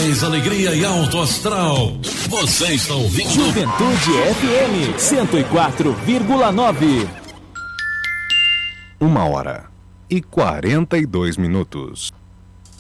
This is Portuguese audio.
mais alegria e alto astral. Você está ouvindo Juventude FM 104,9. 1h42.